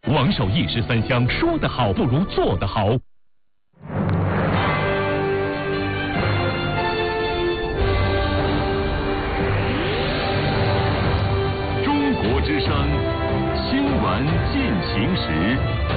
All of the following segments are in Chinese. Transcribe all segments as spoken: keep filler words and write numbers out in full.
王守义十三香，说得好不如做得好。中国之声，新闻进行时。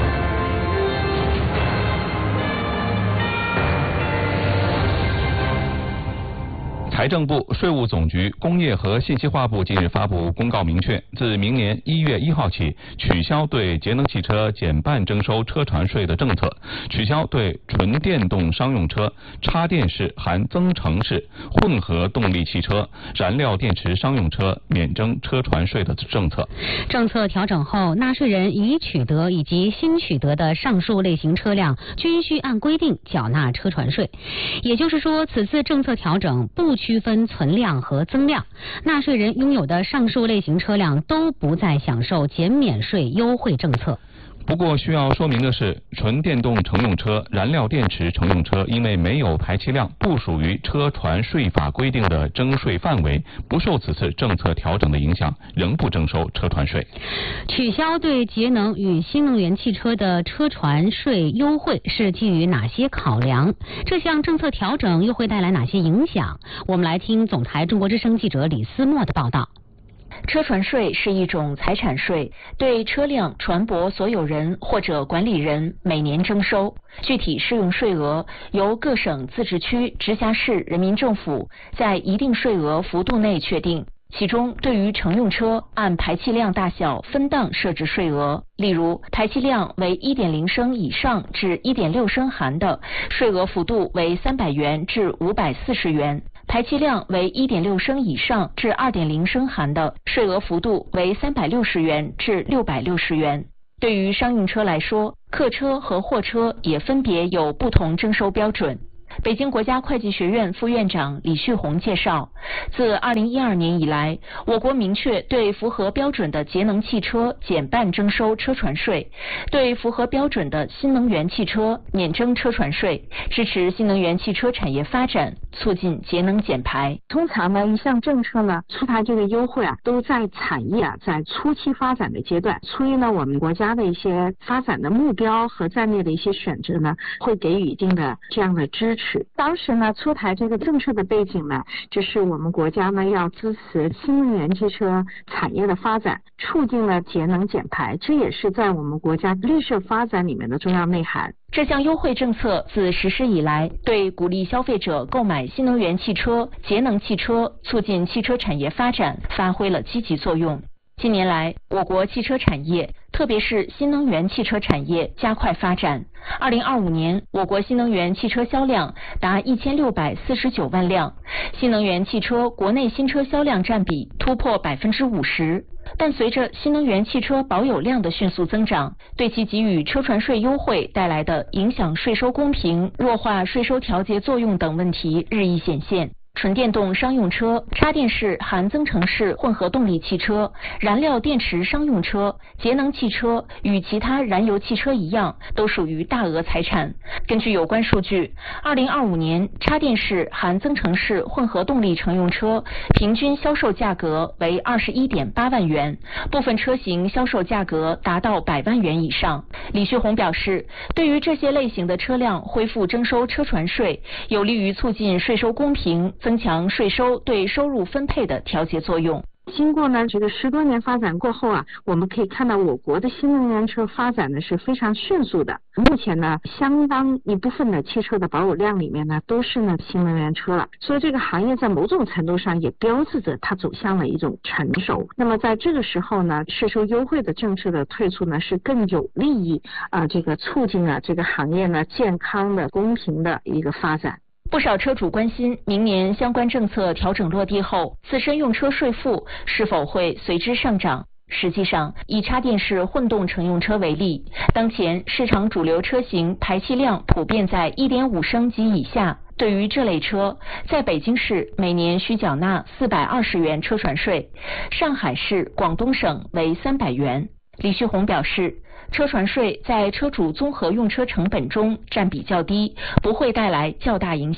财政部、税务总局、工业和信息化部近日发布公告，明确自明年一月一号起，取消对节能汽车减半征收车船税的政策，取消对纯电动商用车、插电式含增程式混合动力汽车、燃料电池商用车免征车船税的政策。 政策调整后，纳税人已取得以及新取得的上述类型车辆均需按规定缴纳车船税。也就是说，此次政策调整不区分存量和增量，纳税人拥有的上述类型车辆都不再享受减免税优惠政策。 不过需要说明的是，纯电动乘用车、燃料电池乘用车因为没有排气量，不属于车船税法规定的征税范围，不受此次政策调整的影响，仍不征收车船税。 取消对节能与新能源汽车的车船税优惠是基于哪些考量？这项政策调整又会带来哪些影响？我们来听总台中国之声记者李思墨的报道。 车船税是一种财产税，对车辆、船舶所有人或者管理人每年征收，具体适用税额由各省、自治区、直辖市人民政府在一定税额幅度内确定。其中，对于乘用车按排气量大小分档设置税额，例如排气量为 一点零 升以上至 一点六 升含的，税额幅度为三百元至五百四十元。排气量为 一点六 升以上至 二点零 升含的，税额幅度为三百六十元至六百六十元。对于商用车来说，客车和货车也分别有不同征收标准。北京国家会计学院副院长李旭红介绍，自二零一二年以来，我国明确对符合标准的节能汽车减半征收车船税，对符合标准的新能源汽车免征车船税，支持新能源汽车产业发展，促进节能减排。 通常呢，一项政策呢出台这个优惠啊，都在产业啊在初期发展的阶段，出于呢我们国家的一些发展的目标和战略的一些选择呢，会给予一定的这样的支持。当时呢，出台这个政策的背景呢，就是我们国家呢要支持新能源汽车产业的发展，促进了节能减排，这也是在我们国家绿色发展里面的重要内涵。 这项优惠政策自实施以来，对鼓励消费者购买新能源汽车、节能汽车，促进汽车产业发展发挥了积极作用。近年来，我国汽车产业，特别是新能源汽车产业加快发展。二零二五年，我国新能源汽车销量达一千六百四十九万辆，新能源汽车国内新车销量占比突破百分之五十。但随着新能源汽车保有量的迅速增长，对其给予车船税优惠带来的影响税收公平、弱化税收调节作用等问题日益显现。纯电动商用车、插电式含增程式混合动力汽车、燃料电池商用车、节能汽车与其他燃油汽车一样，都属于大额财产。根据有关数据，二零二五年插电式含增程式混合动力乘用车平均销售价格为 二十一点八万元，部分车型销售价格达到百万元以上。李旭红表示，对于这些类型的车辆恢复征收车船税，有利于促进税收公平，增强税收对收入分配的调节作用。 经过呢这个十多年发展过后啊，我们可以看到我国的新能源车发展的是非常迅速的。目前呢，相当一部分的汽车的保有量里面呢，都是呢新能源车了。所以这个行业在某种程度上也标志着它走向了一种成熟。那么在这个时候呢，税收优惠的政策的退出呢，是更有利于啊、呃、这个促进了这个行业呢健康的、公平的一个发展。 不少车主关心，明年相关政策调整落地后，自身用车税负是否会随之上涨。实际上，以插电式混动乘用车为例，当前市场主流车型排气量普遍在 一点五 升及以下。对于这类车，在北京市每年需缴纳四百二十元车船税，上海市、广东省为三百元。李旭红表示，车船税在车主综合用车成本中占比较低，不会带来较大影响。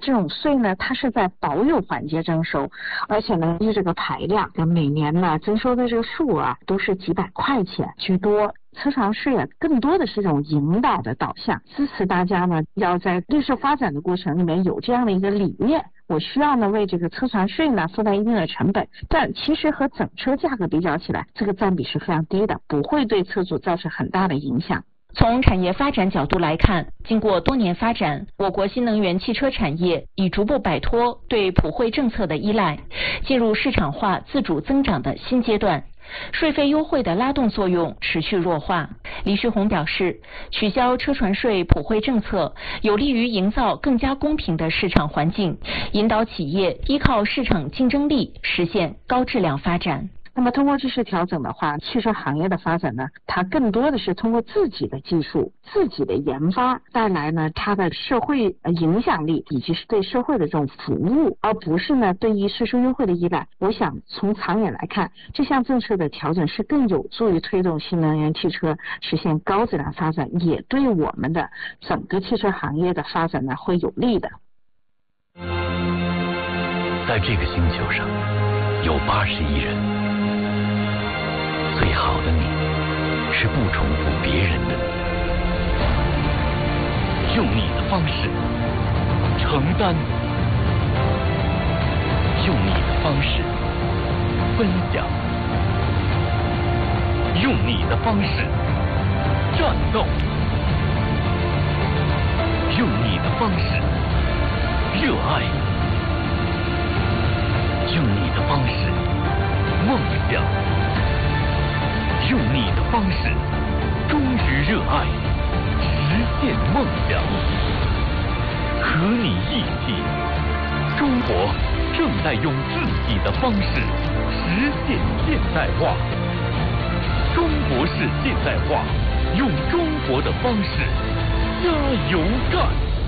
这种税呢，它是在保有环节征收，而且呢，这个排量跟每年呢征收的这个数额都是几百块钱居多。车船税啊，更多的是一种引导的导向，支持大家呢要在绿色发展的过程里面有这样的一个理念。我需要呢为这个车船税呢负担一定的成本，但其实和整车价格比较起来，这个占比是非常低的，不会对车主造成很大的影响。 从产业发展角度来看，经过多年发展，我国新能源汽车产业已逐步摆脱对普惠政策的依赖，进入市场化自主增长的新阶段。税费优惠的拉动作用持续弱化。李旭红表示，取消车船税普惠政策，有利于营造更加公平的市场环境，引导企业依靠市场竞争力实现高质量发展。 那么通过这次调整的话，汽车行业的发展呢，它更多的是通过自己的技术、自己的研发带来呢它的社会影响力以及是对社会的这种服务，而不是呢对于税收优惠的依赖。我想从长远来看，这项政策的调整是更有助于推动新能源汽车实现高质量发展，也对我们的整个汽车行业的发展呢会有利的。 在这个星球上有八十亿人。最好的你是不重复别人的你，用你的方式承担，用你的方式分享，用你的方式战斗，用你的方式热爱，用你的方式梦想。用你的方式忠于热爱，实现梦想。和你一起，中国正在用自己的方式实现现代化。中国式现代化，用中国的方式加油干。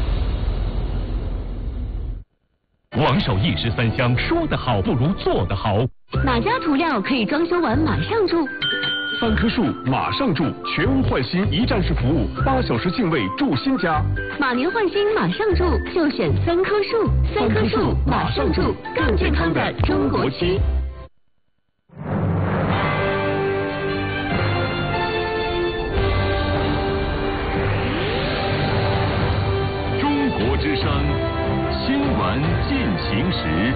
王守义十三香，说得好不如做得好。 哪家涂料可以装修完马上住？ 三棵树马上住，全屋换新一站式服务，八小时净位住新家。 马年换新马上住，就选三棵树。三棵树马上住，更健康的中国区。 中国之声，新闻进行时。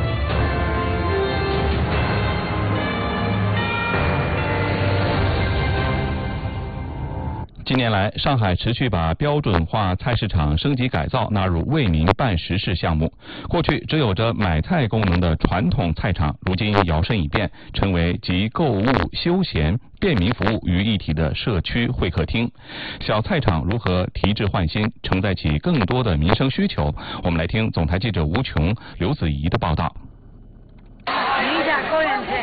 近年来，上海持续把标准化菜市场升级改造纳入为民办实事项目。过去只有着买菜功能的传统菜场，如今摇身一变，成为集购物、休闲、便民服务于一体的社区会客厅。小菜场如何提质换新，承载起更多的民生需求？我们来听总台记者吴琼、刘子怡的报道。 一家高原菜，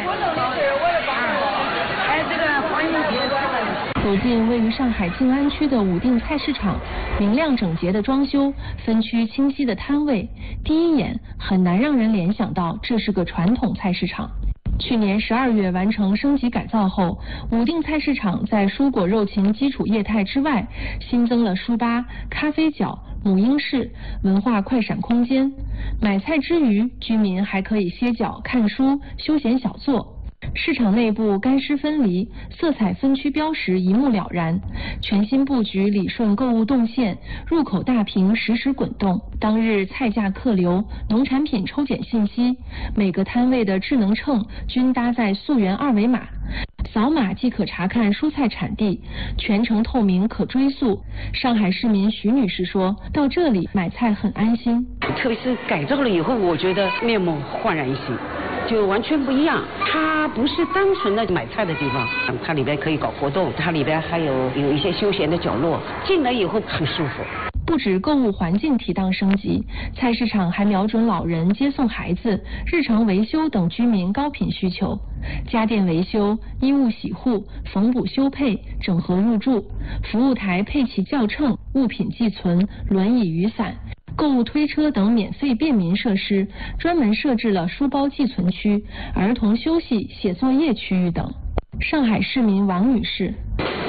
哎，这个黄金节。 走进位于上海静安区的武定菜市场，明亮整洁的装修，分区清晰的摊位，第一眼很难让人联想到这是个传统菜市场。去年十二月完成升级改造后，武定菜市场在蔬果肉禽基础业态之外，新增了书吧、咖啡角、母婴室、文化快闪空间。买菜之余，居民还可以歇脚、看书、休闲小坐。市场内部干湿分离，色彩分区标识一目了然。全新布局理顺购物动线，入口大屏实时滚动，当日菜价客流、农产品抽检信息，每个摊位的智能秤均搭载溯源二维码，扫码即可查看蔬菜产地，全程透明可追溯。上海市民徐女士说，到这里买菜很安心， 特别是改造了以后，我觉得面目焕然一新。就完全不一样，它不是单纯的买菜的地方，它里边可以搞活动，它里边还有有一些休闲的角落，进来以后很舒服。 不止购物环境提档升级，菜市场还瞄准老人接送孩子、日常维修等居民高频需求，家电维修、衣物洗护、缝补修配、整合入住，服务台配齐校秤、物品寄存、轮椅雨伞。购物推车等免费便民设施，专门设置了书包寄存区、儿童休息、写作业区域等。上海市民王女士：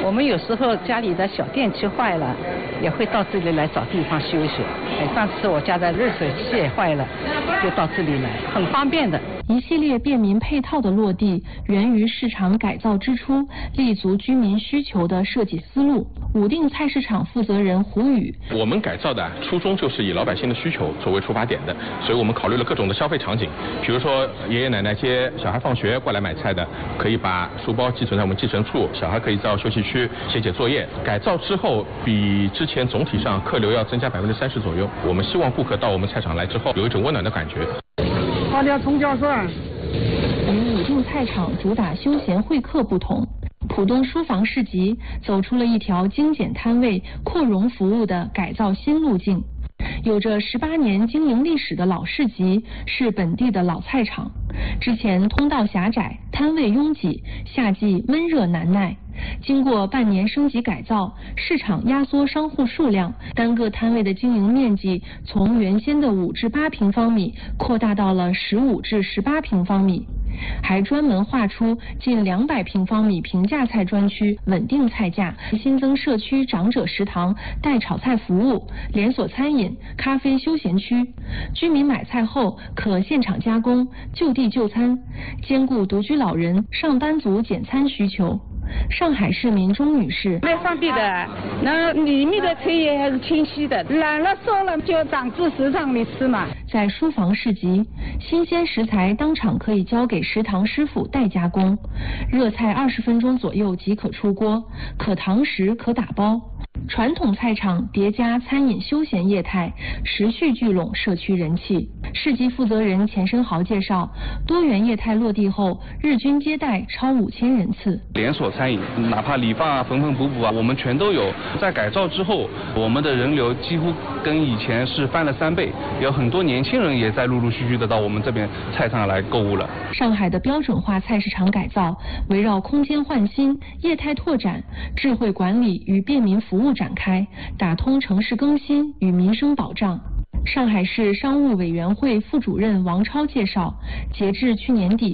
我们有时候家里的小电器坏了，也会到这里来找地方修修。哎，上次我家的热水器也坏了，就到这里来，很方便的。 一系列便民配套的落地，源于市场改造之初立足居民需求的设计思路。武定菜市场负责人胡宇： 我们改造的初衷就是以老百姓的需求作为出发点的，所以我们考虑了各种的消费场景，比如说爷爷奶奶接小孩放学过来买菜的，可以把书包寄存在我们寄存处，小孩可以到休息区写写作业。改造之后，比之前总体上客流要增加百分之三十左右。我们希望顾客到我们菜场来之后，有一种温暖的感觉。 花雕葱姜蒜。 与武定菜场主打休闲会客不同，浦东书房市集走出了一条精简摊位、扩容服务的改造新路径。有着十八年经营历史的老市集是本地的老菜场，之前通道狭窄，摊位拥挤，夏季闷热难耐。经过半年升级改造，市场压缩商户数量，单个摊位的经营面积从原先的五至八平方米扩大到了十五至十八平方米，还专门划出近两百平方米平价菜专区，稳定菜价，新增社区长者食堂、代炒菜服务、连锁餐饮、咖啡休闲区，居民买菜后可现场加工，就地就餐，兼顾独居老人、上班族简餐需求。上海市民钟女士： 蛮方便的，那里面的菜叶还是清晰的，懒了烧了就长至食堂里吃嘛。 在书房市集，新鲜食材当场可以交给食堂师傅代加工，热菜二十分钟左右即可出锅，可堂食可打包。传统菜场叠加餐饮休闲业态，持续聚拢社区人气。市集负责人钱生豪介绍，多元业态落地后，日均接待超五千人次。 连锁餐饮，哪怕理发啊、缝缝补补啊，我们全都有。在改造之后，我们的人流几乎跟以前是翻了三倍，有很多年轻人也在陆陆续续的到我们这边菜场来购物了。 上海的标准化菜市场改造，围绕空间换新、业态拓展、智慧管理与便民服务展开，打通城市更新与民生保障。上海市商务委员会副主任王超介绍，截至去年底，